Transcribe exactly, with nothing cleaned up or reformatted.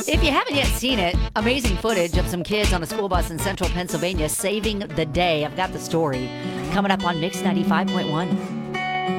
If you haven't yet seen it, amazing footage of some kids on a school bus in central Pennsylvania saving the day. I've got the story coming up on Mix ninety-five point one.